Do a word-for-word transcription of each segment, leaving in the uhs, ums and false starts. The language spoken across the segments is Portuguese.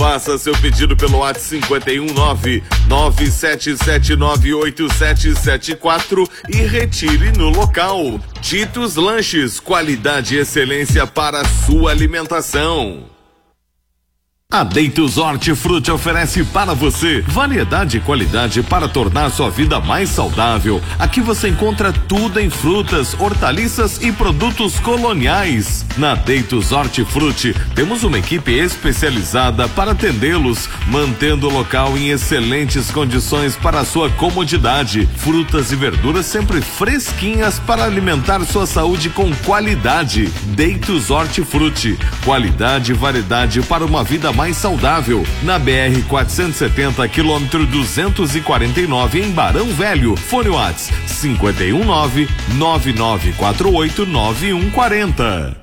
Faça seu pedido pelo WhatsApp cinco um nove, nove sete sete nove oito sete sete quatro e retire no local. Titos Lanches, qualidade e excelência para a sua alimentação. A Deitos Hortifruti oferece para você variedade e qualidade para tornar sua vida mais saudável. Aqui você encontra tudo em frutas, hortaliças e produtos coloniais. Na Deitos Hortifruti temos uma equipe especializada para atendê-los, mantendo o local em excelentes condições para a sua comodidade. Frutas e verduras sempre fresquinhas para alimentar sua saúde com qualidade. Deitos Hortifruti, qualidade e variedade para uma vida mais saudável, na B R quatrocentos e setenta, quilômetro duzentos e quarenta e nove, em Barão Velho. Fone Whats cinco um nove, nove nove quatro oito, nove um quatro zero.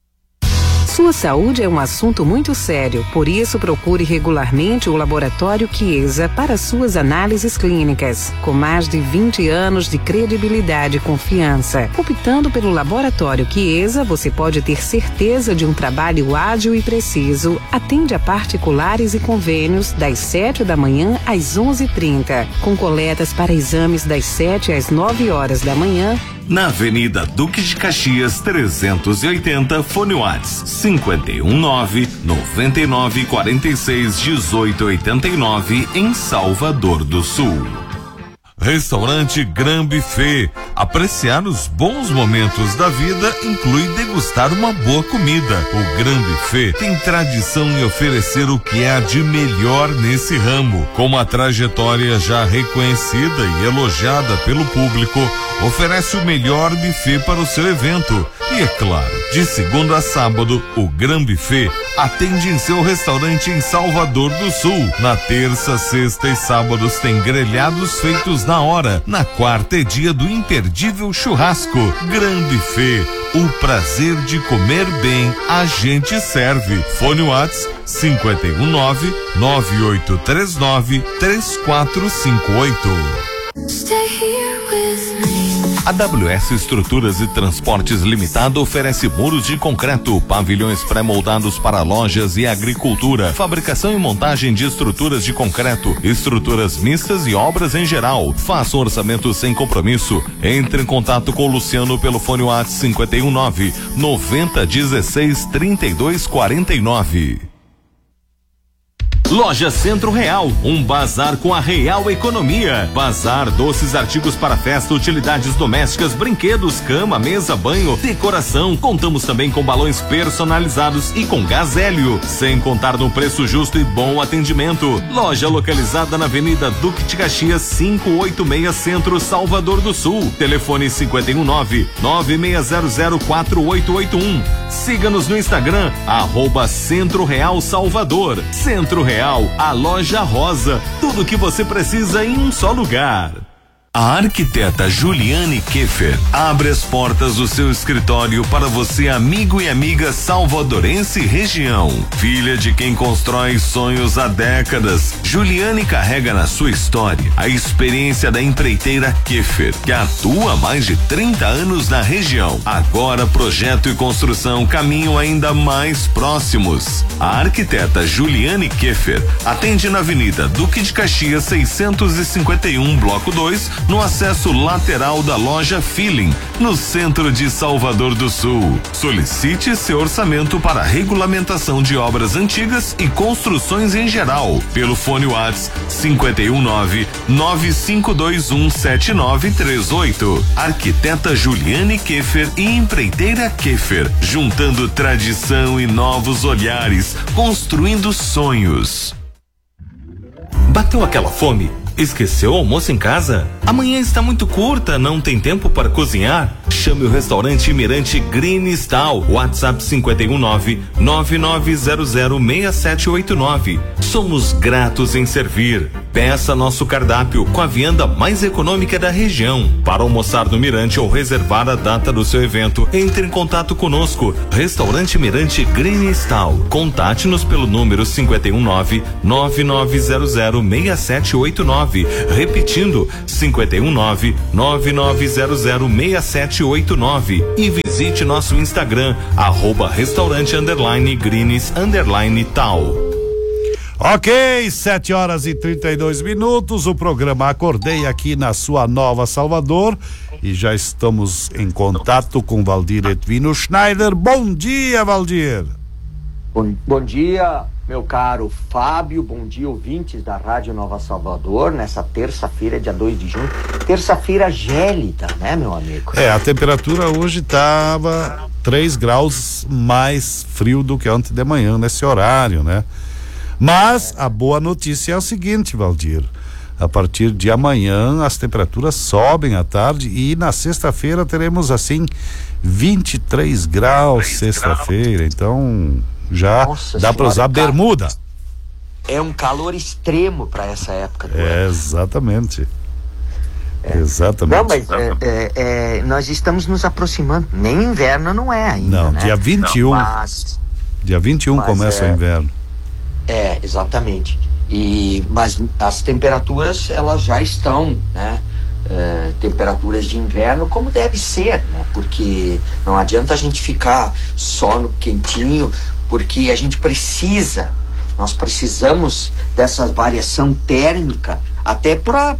Sua saúde é um assunto muito sério, por isso procure regularmente o Laboratório Chiesa para suas análises clínicas. Com mais de vinte anos de credibilidade e confiança, optando pelo Laboratório Chiesa, você pode ter certeza de um trabalho ágil e preciso. Atende a particulares e convênios das sete da manhã às onze e trinta, com coletas para exames das sete às nove horas da manhã. Na Avenida Duque de Caxias, trezentos e oitenta, Fone Whats cinco um nove, nove nove quatro seis, um oito oito nove, em Salvador do Sul. Restaurante Gran Buffet. Apreciar os bons momentos da vida inclui degustar uma boa comida. O Gran Buffet tem tradição em oferecer o que há de melhor nesse ramo. Com uma trajetória já reconhecida e elogiada pelo público, oferece o melhor buffet para o seu evento. E é claro, de segunda a sábado, o Gran Buffet atende em seu restaurante em Salvador do Sul. Na terça, sexta e sábados tem grelhados feitos na hora. Na quarta é dia do imperdível churrasco. Gran Buffet, o prazer de comer bem, a gente serve. Fone Whats cinco um nove, nove oito três nove, três quatro cinco oito. Stay here with me. A W S Estruturas e Transportes Limitada oferece muros de concreto, pavilhões pré-moldados para lojas e agricultura, fabricação e montagem de estruturas de concreto, estruturas mistas e obras em geral. Faça um orçamento sem compromisso. Entre em contato com o Luciano pelo fone WhatsApp cinco um nove, noventa, dezesseis, trinta e dois, quarenta e nove. Loja Centro Real, um bazar com a real economia. Bazar, doces, artigos para festa, utilidades domésticas, brinquedos, cama, mesa, banho, decoração. Contamos também com balões personalizados e com gás hélio, sem contar no preço justo e bom atendimento. Loja localizada na Avenida Duque de Caxias, quinhentos e oitenta e seis, Centro, Salvador do Sul. Telefone cinco um nove, nove seis zero zero, quatro oito oito um. Siga-nos no Instagram, arroba Centro Real Salvador. Centro Real, a loja rosa, tudo que você precisa em um só lugar. A arquiteta Juliane Keffer abre as portas do seu escritório para você, amigo e amiga salvadorense e região. Filha de quem constrói sonhos há décadas, Juliane carrega na sua história a experiência da empreiteira Keffer, que atua há mais de trinta anos na região. Agora projeto e construção caminham ainda mais próximos. A arquiteta Juliane Keffer atende na Avenida Duque de Caxias seiscentos e cinquenta e um, bloco dois, no acesso lateral da loja Feeling, no centro de Salvador do Sul. Solicite seu orçamento para regulamentação de obras antigas e construções em geral, pelo fone WhatsApp cinco um nove, nove cinco dois um, sete nove três oito. Arquiteta Juliane Keffer e empreiteira Keffer, juntando tradição e novos olhares, construindo sonhos. Bateu aquela fome? Esqueceu o almoço em casa? Amanhã está muito curta, não tem tempo para cozinhar? Chame o restaurante Mirante Green Style. WhatsApp cinco um nove, nove nove zero zero, seis sete oito nove. Somos gratos em servir. Peça nosso cardápio com a vianda mais econômica da região. Para almoçar no Mirante ou reservar a data do seu evento, entre em contato conosco. Restaurante Mirante Green Style. Contate-nos pelo número cinco um nove, nove nove zero zero, seis sete oito nove. Repetindo, cinco um nove, nove nove zero zero, seis sete oito nove. E visite nosso Instagram, arroba restaurante underline greens underline tal. Ok, sete horas e trinta e dois minutos, o programa Acordei aqui na sua Nova Salvador e já estamos em contato com Valdir Edvino Schneider. Bom dia, Valdir. Bom, bom dia, meu caro Fábio, bom dia, ouvintes da Rádio Nova Salvador, nessa terça-feira, dia dois de junho, terça-feira gélida, né, meu amigo? É, a temperatura hoje estava três graus mais frio do que ontem de manhã, nesse horário, né? Mas a boa notícia é o seguinte, Valdir, a partir de amanhã as temperaturas sobem à tarde e na sexta-feira teremos assim vinte e três graus sexta-feira, então já Nossa dá para usar bermuda. É um calor extremo para essa época do é, ano. Exatamente. É. Exatamente. Não, mas é, é, é, nós estamos nos aproximando. Nem inverno não é ainda. Não, né? dia vinte e um. Não, mas, dia vinte e um começa é, o inverno. É, exatamente. E, mas as temperaturas, elas já estão, né? É, temperaturas de inverno como deve ser, né? Porque não adianta a gente ficar só no quentinho, porque a gente precisa, nós precisamos dessa variação térmica até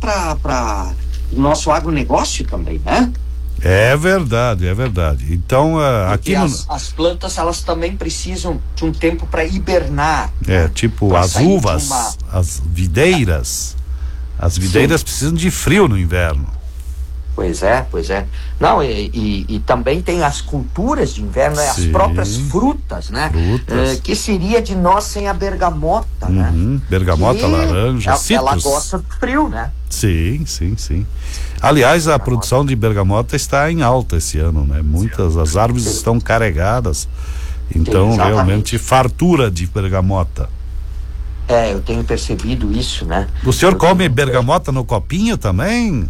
para o nosso agronegócio também, né? É verdade, é verdade. Então, uh, aqui no... as, as plantas, elas também precisam de um tempo para hibernar. É, né? tipo pra as uvas, uma... as videiras. As videiras Sim. precisam de frio no inverno. Pois é, pois é. Não, e, e, e também tem as culturas de inverno, né? As próprias frutas, né? Frutas. É, que seria de nós sem a bergamota, uhum. né? Bergamota, que laranja, ela, citros. Ela gosta do frio, né? Sim, sim, sim. Aliás, a produção de bergamota está em alta esse ano, né? Muitas, as árvores sim. estão carregadas, então sim, realmente fartura de bergamota. É, eu tenho percebido isso, né? O senhor eu come tenho... bergamota no copinho também?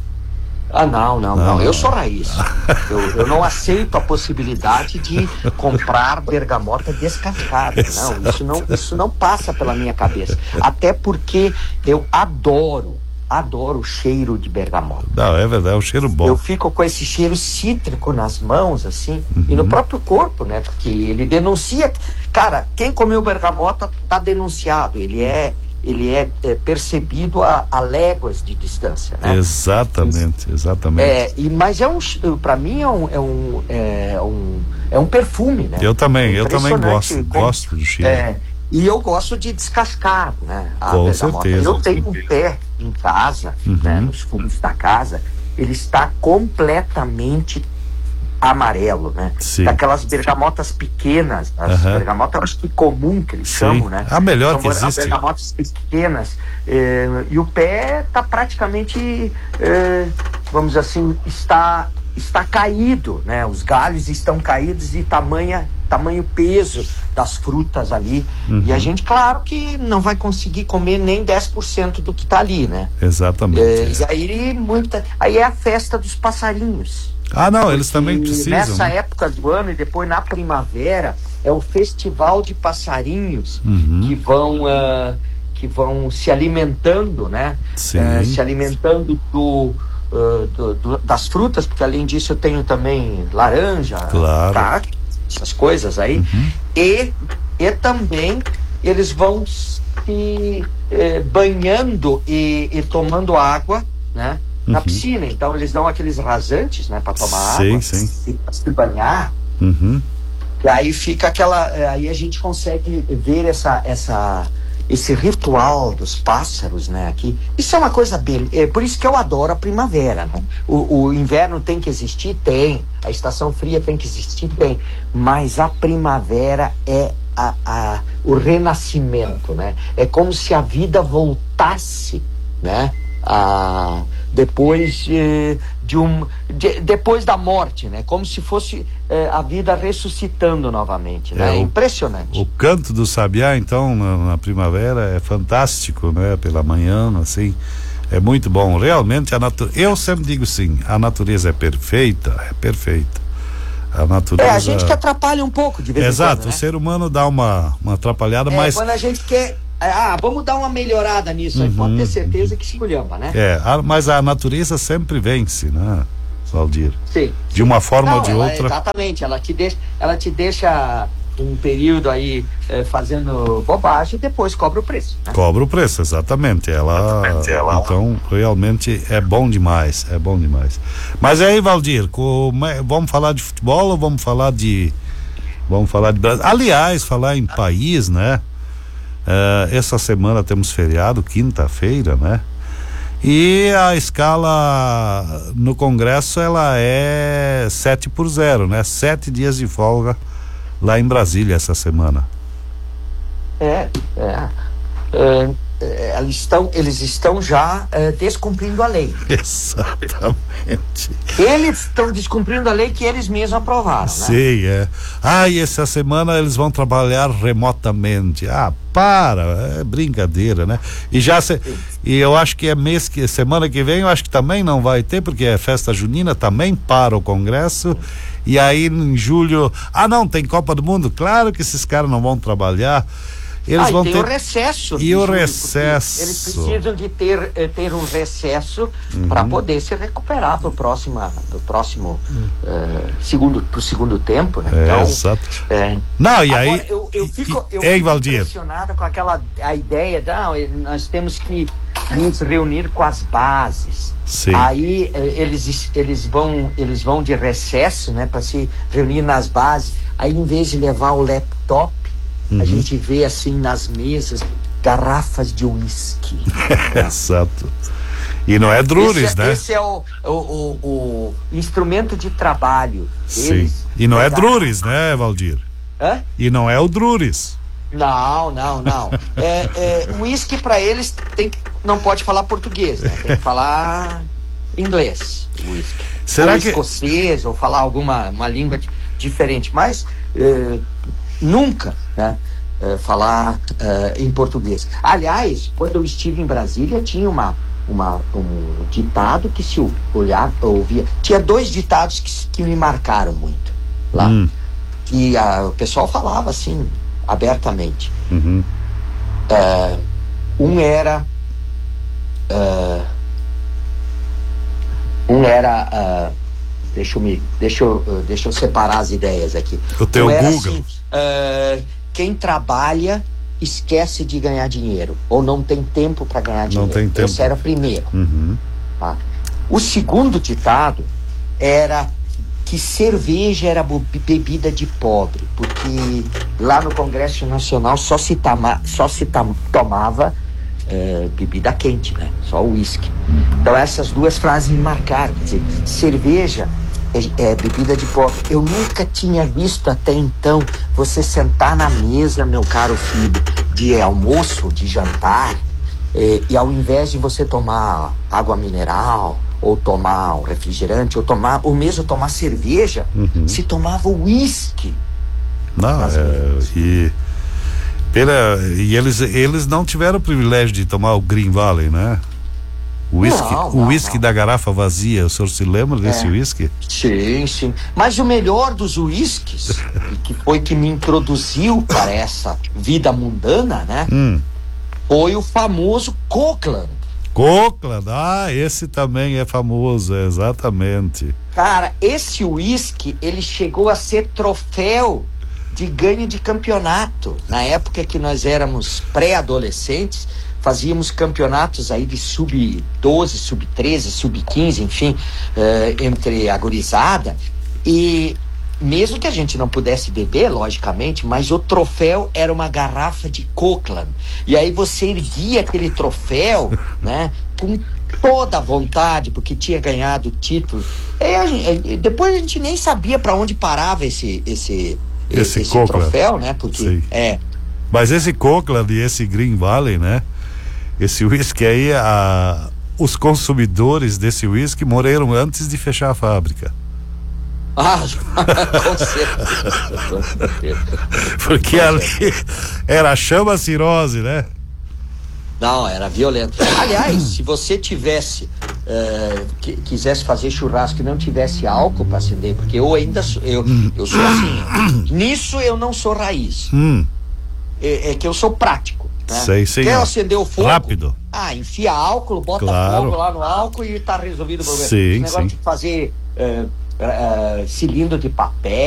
Ah, não, não, não, não. Eu sou raiz. eu, eu não aceito a possibilidade de comprar bergamota descascada. Não, isso não, isso não passa pela minha cabeça. Até porque eu adoro, adoro o cheiro de bergamota. Não, é verdade, é um cheiro bom. Eu fico com esse cheiro cítrico nas mãos, assim, uhum. e no próprio corpo, né? Porque ele denuncia. Cara, quem comeu bergamota tá denunciado. Ele é. Ele é, é percebido a, a léguas de distância, né? Exatamente, exatamente. É, e, mas é um, para mim é um, é um, é um, é um perfume, né? Eu também, é eu também gosto, com, gosto do cheiro. É, e eu gosto de descascar, né? A com bergamota. certeza. Eu tenho um pé em casa, uhum. né? Nos fundos da casa, ele está completamente amarelo, né? Sim. Daquelas bergamotas pequenas, as uhum. bergamotas acho que comum que eles Sim. chamam, né? A melhor São que existe. As bergamotas pequenas, eh, e o pé está praticamente, eh, vamos dizer assim, está, está caído, né? Os galhos estão caídos de tamanha, tamanho peso das frutas ali, uhum. e a gente, claro que não vai conseguir comer nem dez por cento do que está ali, né? Exatamente. Eh, e aí, muita, aí é a festa dos passarinhos. Ah, não, eles também precisam. Nessa né? época do ano e depois na primavera é o festival de passarinhos uhum. que vão uh, que vão se alimentando, né? Uh, se alimentando do, uh, do, do, das frutas, porque além disso eu tenho também laranja, claro. tá? Essas coisas aí. Uhum. E, e também eles vão se eh, banhando e, e tomando água, né? Na uhum. piscina, então eles dão aqueles rasantes, né, para tomar sim, água sim. e para se banhar. Uhum. E aí fica aquela, aí a gente consegue ver essa, essa, esse ritual dos pássaros, né, aqui. Isso é uma coisa bem, é por isso que eu adoro a primavera, né? O, o inverno tem que existir, tem. A estação fria tem que existir, tem. Mas a primavera é a, a, o renascimento, né? É como se a vida voltasse, né? A depois de, de um de, depois da morte, né? Como se fosse é, a vida ressuscitando novamente, né? É, é impressionante. O, o canto do sabiá, então, na, na primavera é fantástico, né? Pela manhã, assim, é muito bom. Realmente a natureza, eu sempre digo sim, a natureza é perfeita, é perfeita. A natureza... É, a gente que atrapalha um pouco de vez em quando. Exato, né? O ser humano dá uma, uma atrapalhada, é, mas... quando a gente quer... Ah, vamos dar uma melhorada nisso, uhum, aí pode ter certeza que se esculhamba, né? É, a, mas a natureza sempre vence, né, Valdir? Sim. De uma forma Não, ou de ela, outra. Exatamente, ela te deixa, ela te deixa um período aí eh, fazendo bobagem, depois cobra o preço. Né? Cobra o preço, exatamente. Ela, exatamente, ela. Então, realmente é bom demais, é bom demais. Mas aí, Valdir, como é, vamos falar de futebol ou vamos falar de vamos falar de Brasil? Aliás, falar em país, né? Uh, essa semana temos feriado, quinta-feira, né? E a escala no Congresso, ela é sete por zero, né? Sete dias de folga lá em Brasília essa semana. É, é. é, é eles, estão, eles estão já é, descumprindo a lei. Exatamente. Eles estão descumprindo a lei que eles mesmos aprovaram, né? Sim, é. Ah, e essa semana eles vão trabalhar remotamente. Ah, para, é brincadeira, né? E já se, e eu acho que é mês que semana que vem eu acho que também não vai ter, porque é festa junina, também para o Congresso. E aí em julho, ah não, tem Copa do Mundo, claro que esses caras não vão trabalhar. Eles ah, vão e tem ter o recesso. E o recesso. Eles precisam de ter, ter um recesso uhum. para poder se recuperar para o próximo, pro próximo uhum. uh, segundo, pro segundo tempo, né? É, então, exato. É, não, e agora, aí. Eu, eu fico, eu ei, fico Valdir. impressionado com aquela a ideia de não, nós temos que nos reunir com as bases. Sim. Aí eles, eles, vão, eles vão de recesso, né, para se reunir nas bases. Aí, em vez de levar o laptop, uhum. a gente vê assim nas mesas garrafas de uísque. Exato. E não é Druris, esse, né? Esse é o, o, o, o instrumento de trabalho. Sim. Eles, e não é da... Druris, né, Valdir? Hã? E não é o Druris. Não, não, não. É, é, o uísque para eles tem que, não pode falar português, né? Tem que falar inglês. Uísque. Será ou que escocês ou falar alguma uma língua diferente, mas é, nunca, né? É, falar é, em português. Aliás, quando eu estive em Brasília tinha uma uma um ditado que se olhar ouvia. Tinha dois ditados que, que me marcaram muito lá. Hum. E a, o pessoal falava assim abertamente. Uhum. Uh, um era uh, um era uh, deixa eu me deixa eu, uh, deixa eu separar as ideias aqui. O teu um era Google. Assim, uh, quem trabalha esquece de ganhar dinheiro ou não tem tempo para ganhar dinheiro. Não tem tempo. Esse era o primeiro. Uhum. Tá? O segundo ditado era que cerveja era bebida de pobre, porque lá no Congresso Nacional só se, tama, só se tam, tomava é, bebida quente, né? Só uísque. Então essas duas frases me marcaram. Quer dizer, cerveja é, é bebida de pobre. Eu nunca tinha visto até então você sentar na mesa, meu caro filho, de almoço, de jantar, é, e ao invés de você tomar água mineral ou tomar um refrigerante, ou tomar, ou mesmo tomar cerveja, uhum. se tomava uísque. Não, é, e, pela, e eles, eles não tiveram o privilégio de tomar o Green Valley, né? O uísque, o uísque da garrafa vazia, o senhor se lembra desse uísque? É. Sim, sim. Mas o melhor dos uísques, que foi que me introduziu para essa vida mundana, né? Hum. Foi o famoso Cochran. Cochran, ah, esse também é famoso, exatamente. Cara, esse uísque, ele chegou a ser troféu de ganho de campeonato. Na época que nós éramos pré-adolescentes, fazíamos campeonatos aí de sub doze, sub treze, sub quinze, enfim, uh, entre a gurizada. E mesmo que a gente não pudesse beber, logicamente, mas o troféu era uma garrafa de Cochran. E aí você erguia aquele troféu, né, com toda a vontade, porque tinha ganhado o título. E a gente, depois a gente nem sabia para onde parava esse esse esse, esse troféu, né? Porque sim. é. Mas esse Cochran e esse Green Valley, né? Esse uísque aí, a, os consumidores desse uísque morreram antes de fechar a fábrica. Ah, com certeza, com certeza. Porque ali era chama cirrose, né? Não, era violento. Aliás, se você tivesse, uh, que, quisesse fazer churrasco e não tivesse álcool para acender, porque eu ainda sou, eu, eu sou assim, nisso eu não sou raiz. Hum. É, é que eu sou prático. Né? Sei, sei. Quer acender o fogo? Rápido. Ah, enfia álcool, bota claro. fogo lá no álcool e tá resolvido o problema. Sim, Esse negócio sim. de fazer uh, uh, cilindro de papel.